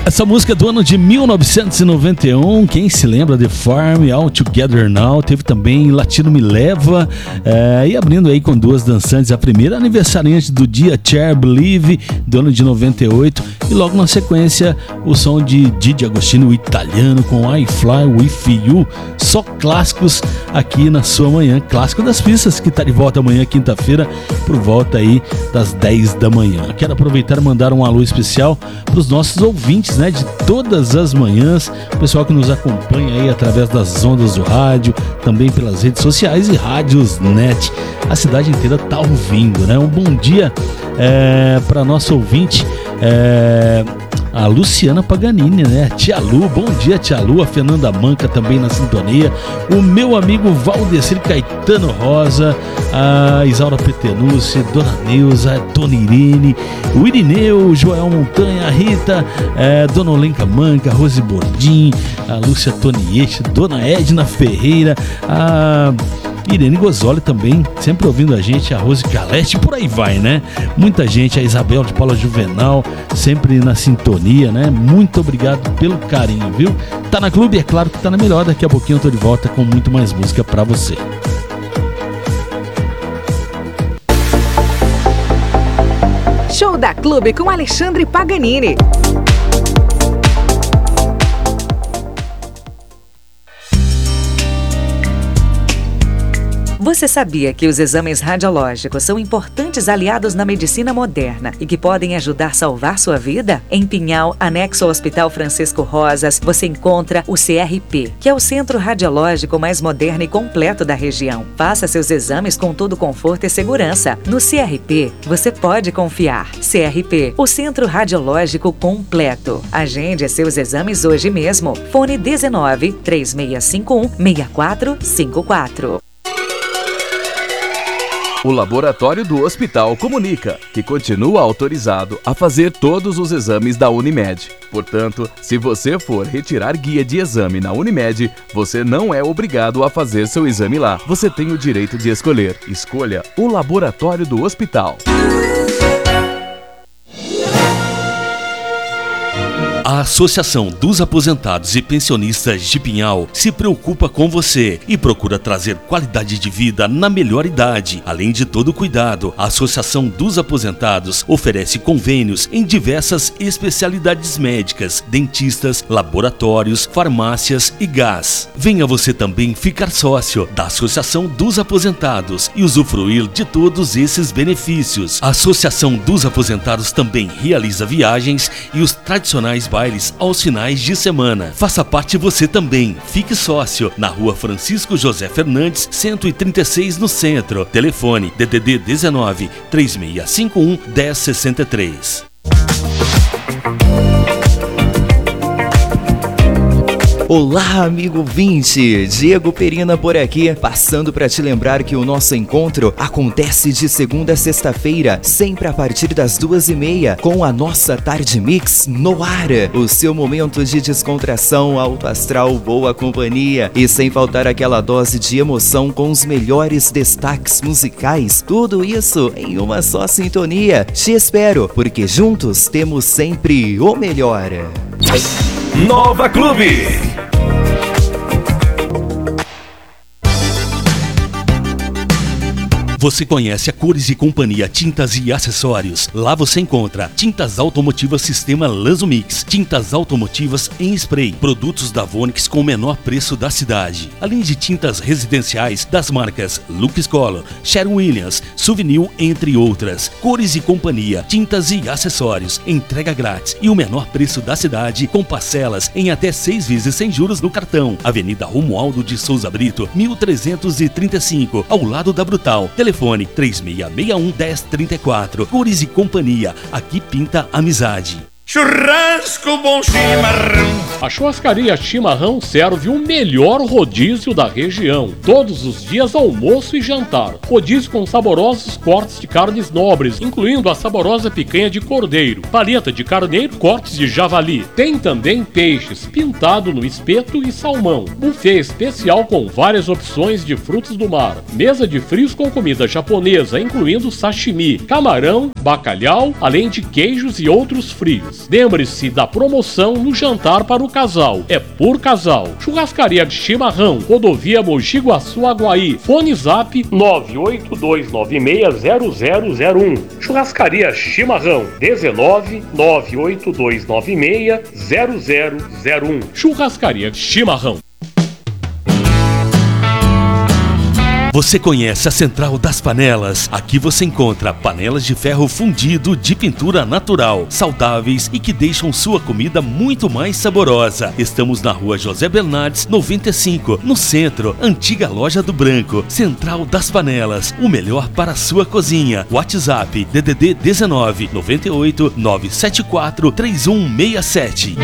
Essa música é do ano de 1991, quem se lembra de Farm, All Together Now, teve também Latino Me Leva, e abrindo aí com duas dançantes, a primeira aniversariante do dia, Cher Believe, do ano de 98, e logo na sequência o som de Didi Agostino, o italiano, com I Fly With You, só clássicos aqui na sua manhã, clássico das pistas, que tá de volta amanhã, quinta-feira, por volta aí das 10 da manhã. Quero aproveitar e mandar um alô especial para os nossos ouvintes, né, de todas as manhãs, o pessoal que nos acompanha aí através das ondas do rádio, também pelas redes sociais e rádios net. A cidade inteira tá ouvindo, né? Um bom dia para nosso ouvinte, a Luciana Paganini, né? Tia Lu, bom dia, Tia Lu. A Fernanda Manca também na sintonia. O meu amigo Valdecir Caetano Rosa, a Isaura Petenucci, Dona Neuza, Dona Irene, o Irineu, Joel Montanha, a Rita, Dona Olenka Manca, Rose Bordim, a Lúcia Toniete, Dona Edna Ferreira, a Irene Gozoli também, sempre ouvindo a gente, a Rose Caleste, por aí vai, né? Muita gente, a Isabel de Paula Juvenal, sempre na sintonia, né? Muito obrigado pelo carinho, viu? Tá na Clube? É claro que tá na melhor. Daqui a pouquinho eu tô de volta com muito mais música pra você. Show da Clube com Alexandre Paganini. Você sabia que os exames radiológicos são importantes aliados na medicina moderna e que podem ajudar a salvar sua vida? Em Pinhal, anexo ao Hospital Francisco Rosas, você encontra o CRP, que é o centro radiológico mais moderno e completo da região. Faça seus exames com todo conforto e segurança. No CRP, você pode confiar. CRP, o centro radiológico completo. Agende seus exames hoje mesmo. Fone 19 3651 6454. O Laboratório do Hospital comunica que continua autorizado a fazer todos os exames da Unimed. Portanto, se você for retirar guia de exame na Unimed, você não é obrigado a fazer seu exame lá. Você tem o direito de escolher. Escolha o Laboratório do Hospital. A Associação dos Aposentados e Pensionistas de Pinhal se preocupa com você e procura trazer qualidade de vida na melhor idade. Além de todo o cuidado, a Associação dos Aposentados oferece convênios em diversas especialidades médicas, dentistas, laboratórios, farmácias e gás. Venha você também ficar sócio da Associação dos Aposentados e usufruir de todos esses benefícios. A Associação dos Aposentados também realiza viagens e os tradicionais bailes aos finais de semana. Faça parte você também. Fique sócio na Rua Francisco José Fernandes, 136 no centro. Telefone DDD 19 3651 1063. Olá, amigo ouvinte! Diego Perina por aqui, passando para te lembrar que o nosso encontro acontece de segunda a sexta-feira, sempre a partir das 2h30, com a nossa Tarde Mix no ar. O seu momento de descontração, alto astral, boa companhia e sem faltar aquela dose de emoção com os melhores destaques musicais. Tudo isso em uma só sintonia. Te espero, porque juntos temos sempre o melhor. Nova Clube. Você conhece a Cores e Companhia Tintas e Acessórios. Lá você encontra tintas automotivas sistema Lazumix, tintas automotivas em spray, produtos da Vonix com o menor preço da cidade, além de tintas residenciais das marcas Lux Color, Sherwin-Williams, Souvenir, entre outras. Cores e Companhia Tintas e Acessórios, entrega grátis e o menor preço da cidade, com parcelas em até 6 vezes sem juros no cartão. Avenida Romualdo de Souza Brito, 1335, ao lado da Brutal. Telefone 3661-1034. Cores e Companhia, aqui pinta amizade. Churrasco bom chimarrão. A churrascaria Chimarrão serve o melhor rodízio da região. Todos os dias almoço e jantar. Rodízio com saborosos cortes de carnes nobres, incluindo a saborosa picanha de cordeiro, paleta de carneiro, cortes de javali. Tem também peixes, pintado no espeto e salmão. Buffet especial com várias opções de frutos do mar. Mesa de frios com comida japonesa, incluindo sashimi, camarão, bacalhau, além de queijos e outros frios. Uniões. Lembre-se da promoção no jantar para o casal. É por casal. Churrascaria Chimarrão, Rodovia Mogi Guaçu, Aguaí. Fone Zap 982960001. Churrascaria Chimarrão 19 982960001. Churrascaria Chimarrão. Você conhece a Central das Panelas? Aqui você encontra panelas de ferro fundido de pintura natural, saudáveis e que deixam sua comida muito mais saborosa. Estamos na rua José Bernardes, 95, no centro, antiga loja do Branco. Central das Panelas, o melhor para a sua cozinha. WhatsApp DDD 19 98 974 3167.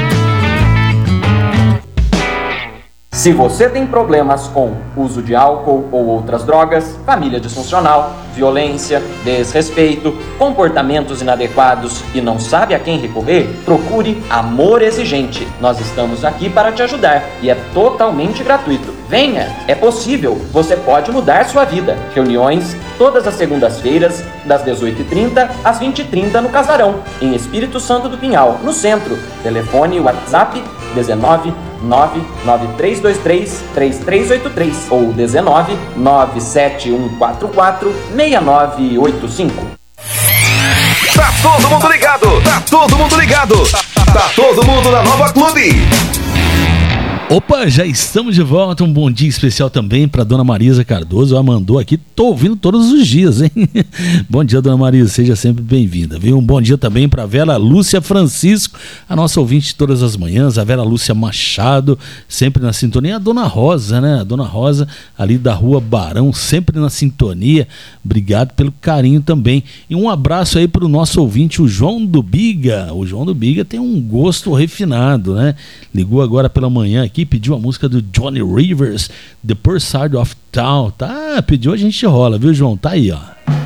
Se você tem problemas com uso de álcool ou outras drogas, família disfuncional, violência, desrespeito, comportamentos inadequados e não sabe a quem recorrer, procure Amor Exigente. Nós estamos aqui para te ajudar e é totalmente gratuito. Venha, é possível, você pode mudar sua vida. Reuniões todas as segundas-feiras, das 18h30 às 20h30 no Casarão, em Espírito Santo do Pinhal, no centro. Telefone e WhatsApp 19 99323-3383 ou 19 97144-6985. Tá todo mundo ligado! Tá todo mundo ligado! Tá todo mundo na Nova Clube! Opa, já estamos de volta. Um bom dia especial também para dona Marisa Cardoso. Ela mandou aqui, tô ouvindo todos os dias, hein? Bom dia, dona Marisa, seja sempre bem-vinda, viu? Um bom dia também para Vera Lúcia Francisco, a nossa ouvinte de todas as manhãs, a Vera Lúcia Machado, sempre na sintonia. A dona Rosa, né? A dona Rosa, ali da Rua Barão, sempre na sintonia. Obrigado pelo carinho também. E um abraço aí para o nosso ouvinte, o João do Biga. O João do Biga tem um gosto refinado, né? Ligou agora pela manhã aqui, pediu a música do Johnny Rivers, The Poor Side of Town, tá? Pediu, a gente rola, viu, João? Tá aí, ó.